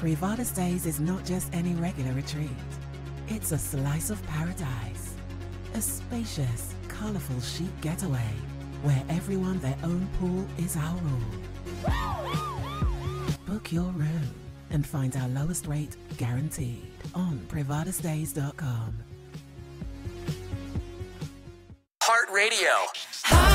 Privada Stays is not just any regular retreat. It's a slice of paradise. A spacious, colourful chic getaway where everyone their own pool is our rule. Book your room and find our lowest rate guaranteed on privadastays.com. Heart Radio.